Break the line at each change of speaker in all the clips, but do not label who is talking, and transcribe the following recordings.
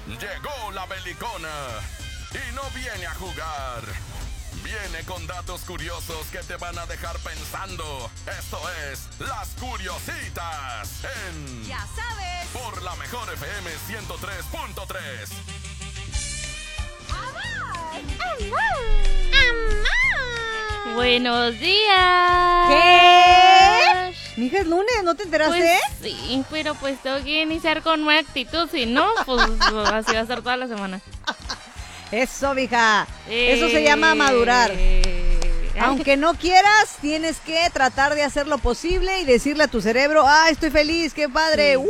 Llegó la belicona y no viene a jugar. Viene con datos curiosos que te van a dejar pensando. Esto es Las Curiositas en...
Ya sabes.
Por la mejor FM 103.3.
Buenos días.
¿Qué? Mija, es lunes, ¿no te enteraste?
Pues sí, pero pues tengo que iniciar con nueva actitud, si no, pues así va a estar toda la semana.
Eso, mija. Eso se llama madurar. Aunque no quieras, tienes que tratar de hacer lo posible y decirle a tu cerebro, estoy feliz, qué padre.
Sí.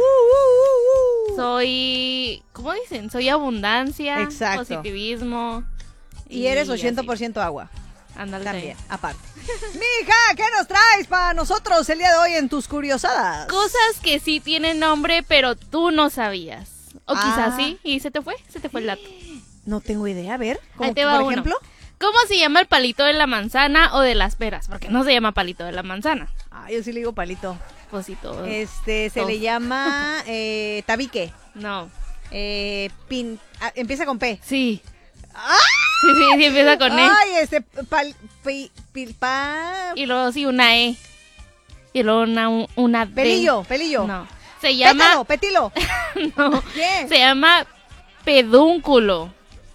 Soy, ¿cómo dicen? Soy abundancia,
exacto,
positivismo.
Y eres 80% agua.
Ándale.
También, aparte. Mija, ¿qué nos traes para nosotros el día de hoy en tus curiosadas?
Cosas que sí tienen nombre, pero tú no sabías. O quizás sí, y se te fue el dato.
No tengo idea, a ver.
Ahí te va
por ejemplo.
¿Cómo se llama el palito de la manzana o de las peras? Porque no se llama palito de la manzana.
Yo sí le digo palito.
Pues sí, todo.
Se le llama tabique.
No.
Empieza con P.
Sí.
¡Ah!
Sí, empieza con E.
Y
Y luego sí, una E. Y luego una D.
Pelillo.
No. Se llama...
Petilo.
No.
¿Qué?
Se llama pedúnculo.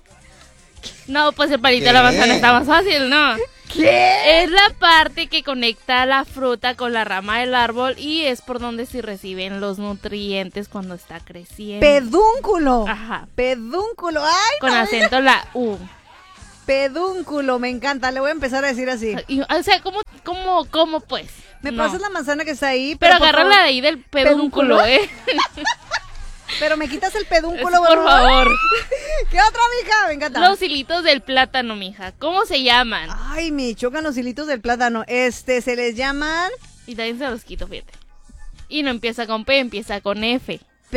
No, pues el palito de la manzana está más fácil, ¿no?
¿Qué?
Es la parte que conecta la fruta con la rama del árbol y es por donde se reciben los nutrientes cuando está creciendo.
Pedúnculo.
Ajá.
Pedúnculo. Ay,
Con acento la U.
Pedúnculo, me encanta. Le voy a empezar a decir así.
O sea, ¿cómo pues?
¿Me
No.
pasas la manzana que está ahí?
Pero
por
agárrala
favor.
de ahí del pedúnculo,
Pero me quitas el pedúnculo,
Por
¿verdad?
favor.
¿Qué otra, mija? Me encanta.
Los hilitos del plátano, mija. ¿Cómo se llaman?
Ay, me chocan los hilitos del plátano. Se les llaman
Y también se los quito, fíjate. Y no empieza con P, empieza con F.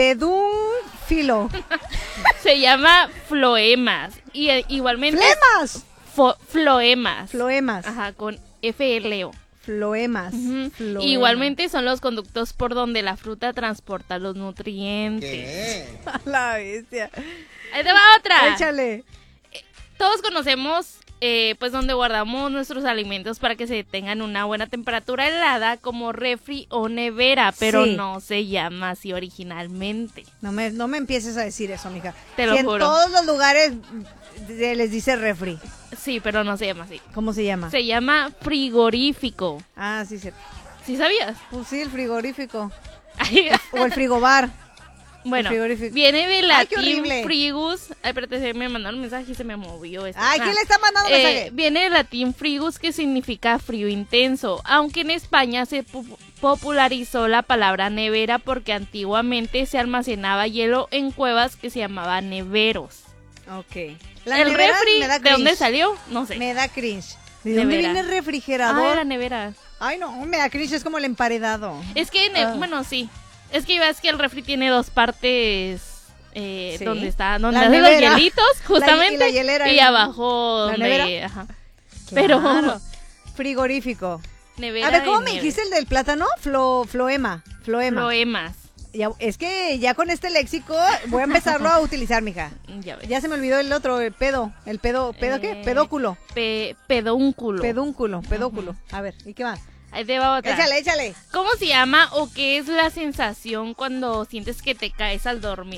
pedúnfilo.
Se llama floemas. Y igualmente...
¡Flemas!
Floemas.
Floemas.
Ajá, con FLO.
Floemas.
Ujú.
Floemas.
Igualmente son los conductos por donde la fruta transporta los nutrientes.
¿Qué?
A la bestia.
Ahí te va otra.
Échale.
Todos conocemos pues donde guardamos nuestros alimentos para que se tengan una buena temperatura helada como refri o nevera, pero
Sí.
no se llama así originalmente.
No me empieces a decir eso, mija.
Te lo
Si en
juro.
todos los lugares les dice refri.
Sí, pero no se llama así.
¿Cómo se llama?
Se llama frigorífico.
Sí, cierto.
¿Sí sabías?
Pues sí, el frigorífico.
Ay,
O el frigobar.
bueno,
frigorífico.
viene del
Ay, qué
latín
horrible.
frigus. Ay, espérate, se me mandaron un mensaje y se me movió esto.
Ay, ¿quién le está mandando mensaje?
Viene del latín frigus, que significa frío intenso, aunque en España se popularizó la palabra nevera porque antiguamente se almacenaba hielo en cuevas que se llamaban neveros.
Ok.
El
nevera
refri,
me da
¿de dónde
cringe.
salió? No sé.
Me da cringe. ¿De dónde
Nevera.
viene el
Ah,
refrigerador?
la nevera.
Ay, no, me da cringe, es como el emparedado.
Es que, bueno, sí. Es que ves que el refri tiene dos partes.
Sí.
Donde
La
hacen los
nevera.
hielitos, justamente.
La hielera.
Y abajo
¿La
donde.
nevera?
Ajá.
Claro.
Pero.
Frigorífico.
Nevera
A ver, ¿cómo
de
me
nieve.
dijiste el del plátano? Floema.
Floemas.
Es que ya con este léxico voy a empezarlo a utilizar, mija.
Ya ves.
Ya se me olvidó el otro, el pedo. ¿El pedo qué? Pedóculo.
Pedúnculo.
Pedúnculo. A ver, ¿y qué más?
Ahí te va otra.
Échale.
¿Cómo se llama o qué es la sensación cuando sientes que te caes al dormir?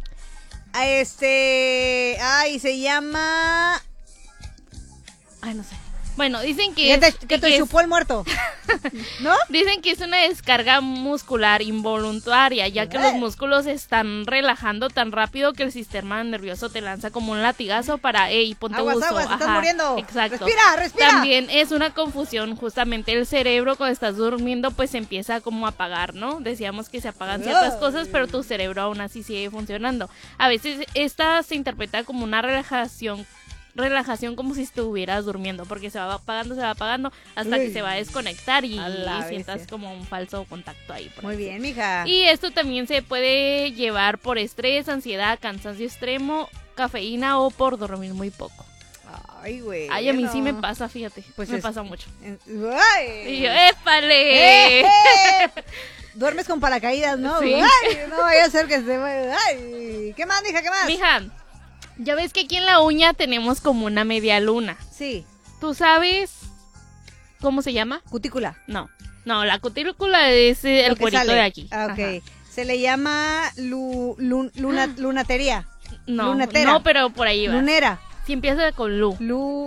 Se llama...
Ay, no sé. Bueno, dicen
Que
que
te chupó el muerto. ¿No?
Dicen que es una descarga muscular involuntaria, ya que los músculos se están relajando tan rápido que el sistema nervioso te lanza como un latigazo para, ponte
Aguas,
buzo.
estás
Ajá,
muriendo.
Exacto.
Respira.
También es una confusión, justamente el cerebro cuando estás durmiendo pues se empieza como a apagar, ¿no? Decíamos que se apagan ciertas cosas, pero tu cerebro aún así sigue funcionando. A veces esta se interpreta como una relajación como si estuvieras durmiendo, porque se va apagando hasta que se va a desconectar y
A la
sientas
bestia.
como un falso contacto ahí. por
Muy
así.
bien, mija.
Y esto también se puede llevar por estrés, ansiedad, cansancio extremo, cafeína o por dormir muy poco.
Ay, güey.
Ay, a mí sí me pasa, fíjate,
Pues
me
es-
pasa mucho.
Ay.
Y yo, ¡épale!
duermes con paracaídas, ¿no?
Sí.
Ay, no vaya a ser que se vaya. Ay, ¿qué más, mija? ¿Qué más?
Mija, ya ves que aquí en la uña tenemos como una media luna.
Sí,
¿Tú sabes cómo se llama?
cutícula.
No, la cutícula es el
Lo que
cuerito
sale.
de aquí.
Ah, ok.
Ajá.
Se le llama lunatería.
No,
lunatera.
no, pero por ahí va.
Lunera.
Si empieza con lu.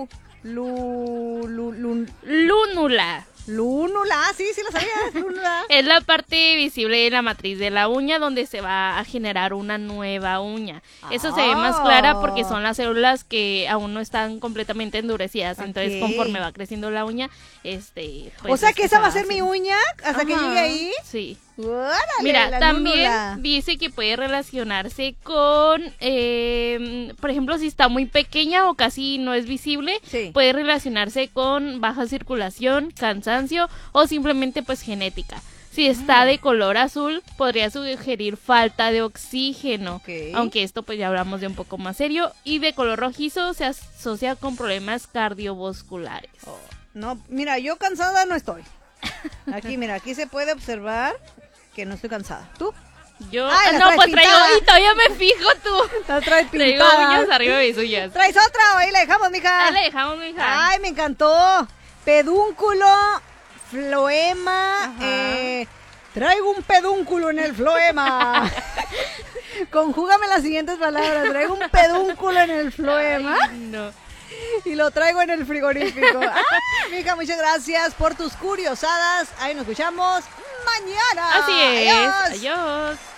Lúnula.
Lúnula. Ah, sí, la sabías. Lúnula.
Es la parte visible de la matriz de la uña donde se va a generar una nueva uña. Eso se ve más clara porque son las células que aún no están completamente endurecidas. Entonces,
Ok.
conforme va creciendo la uña, pues,
O sea
es
que esa
se
va a ser mi
haciendo.
uña hasta que
Ajá,
llegue ahí.
Sí.
Órale,
Mira,
la
también
lúnula.
dice que puede relacionarse con, por ejemplo, si está muy pequeña o casi no es visible,
Sí.
puede relacionarse con baja circulación, cansancio o simplemente pues genética. Si está de color azul, podría sugerir falta de oxígeno,
Ok.
aunque esto pues ya hablamos de un poco más serio, y de color rojizo se asocia con problemas cardiovasculares.
Oh, no, mira, yo cansada no estoy. Aquí, mira, aquí se puede observar que no estoy cansada. ¿Tú?
Yo,
Ay, la
no,
traes
pues traigo,
pintada.
y todavía me fijo tú.
La traes
Traigo
pintada.
uñas arriba de mis uñas.
¿Traes otra o ahí la dejamos, mija?
Ahí la dejamos, mija.
Ay, me encantó. Pedúnculo, floema.
Ajá.
Traigo un pedúnculo en el floema. Conjúgame las siguientes palabras. Traigo un pedúnculo en el floema.
Ay, no.
Y lo traigo en el frigorífico. Mija, muchas gracias por tus curiosadas. Ahí nos escuchamos mañana.
Así es.
Adiós.
Adiós.